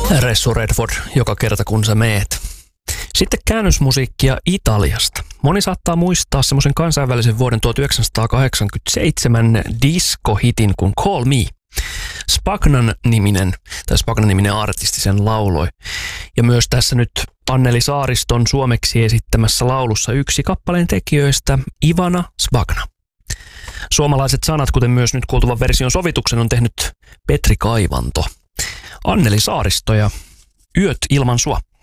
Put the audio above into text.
Ressu Redford, joka kerta kun sä meet. Sitten käännösmusiikkia Italiasta. Moni saattaa muistaa semmoisen kansainvälisen vuoden 1987 diskohitin kuin Call Me. Spagna-niminen artisti sen lauloi. Ja myös tässä nyt Anneli Saariston suomeksi esittämässä laulussa yksi kappaleen tekijöistä, Ivana Spagna. Suomalaiset sanat, kuten myös nyt kuultuvan version sovituksen, on tehnyt Petri Kaivanto. Anneli Saaristo ja Yöt ilman sua.